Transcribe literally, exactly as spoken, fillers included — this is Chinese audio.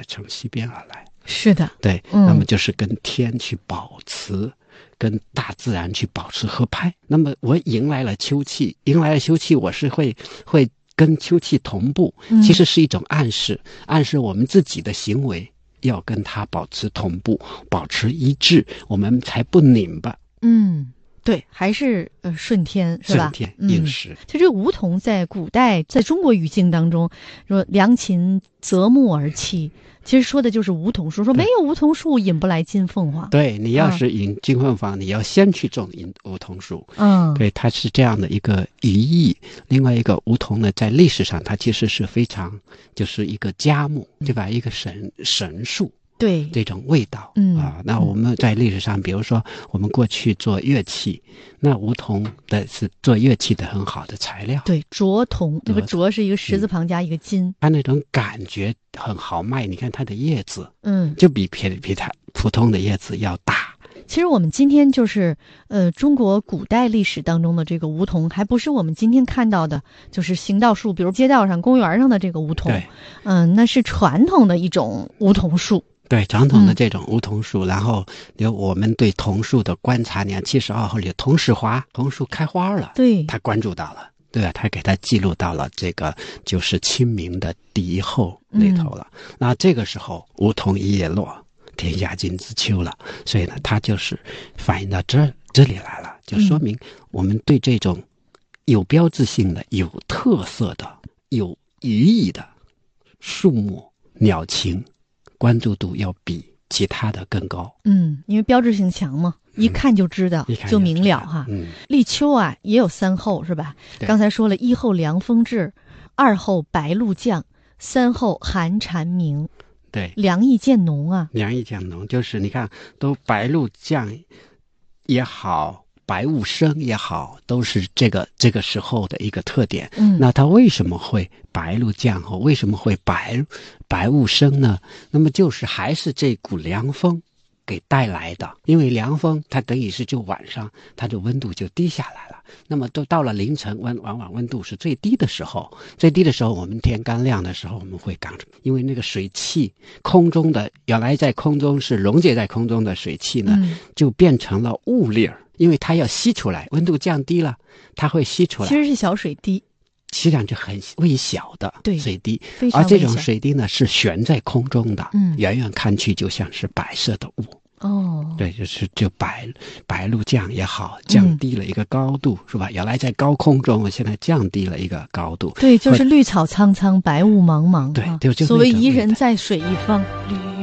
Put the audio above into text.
从西边而来。 是的， 对， 嗯、 那么就是跟天去保持，跟大自然去保持合拍。那么我迎来了秋气，迎来了秋气，我是会会跟秋气同步，其实是一种暗示，嗯、暗示我们自己的行为要跟它保持同步，保持一致，我们才不拧巴。 嗯。对，还是呃顺天是吧？ 顺天应时。 其实这个梧桐在古代，在中国语境当中，说良禽择木而栖，其实说的就是梧桐树。说没有梧桐树，引不来金凤凰。 对，你要是引金凤凰，嗯、你要先去种梧桐树。 嗯， 对，它是这样的一个寓意。另外一个梧桐呢，在历史上它其实是非常就是一个嘉木，对吧？一个神神树。 对这种味道， 嗯啊，那我们在历史上，比如说我们过去做乐器，那梧桐的是做乐器的很好的材料。 对，卓桐，那个卓是一个石字旁加一个金， 嗯、它那种感觉很豪迈。你看它的叶子， 嗯， 就比比比它普通的叶子要大。 其实我们今天就是呃，中国古代历史当中的这个梧桐，还不是我们今天看到的，就是行道树，比如街道上、公园上的这个梧桐。嗯、呃，那是传统的一种梧桐树。 对，传统的这种梧桐树，嗯、然后有我们对桐树的观察，你看七十二号里桐始花，桐树开花了， 对， 他关注到了，对吧？他给他记录到了这个就是清明的第一候那头了。嗯、那这个时候梧桐一叶落，天下金子秋了，所以呢，它就是反映到这这里来了，就说明我们对这种有标志性的、有特色的、有寓意的树木、鸟禽。关注度要比其他的更高。 嗯，因为标志性强嘛，一看就知道， 嗯、就就明了哈。 嗯， 立秋啊也有三候是吧？刚才说了一候凉风至，二候白露降，三候寒蝉鸣。 对， 凉意渐浓啊。 凉意渐浓，就是你看，都白露降也好。白雾生也好，都是这个这个时候的一个特点。 嗯， 那它为什么会白露降后？为什么会白白雾生呢？那么就是还是这股凉风给带来的。因为凉风它等于是就晚上它的温度就低下来了。那么都到了凌晨温往往温度是最低的时候，最低的时候我们天刚亮的时候我们会感，因为那个水汽空中的原来在空中是溶解在空中的水汽呢，嗯、就变成了雾粒儿。因为它要吸出来，温度降低了，它会吸出来。 其实是小水滴， 实际上就很微小的水滴， 非常而这种水滴呢是悬在空中的， 嗯， 远远看去就像是白色的雾。 哦， 对，就是就白白露降也好，降低了一个高度，嗯、是吧？原来在高空中，现在降低了一个高度。 对，就是绿草苍苍，白雾茫茫。 对，就就所谓宜人在水一方，绿。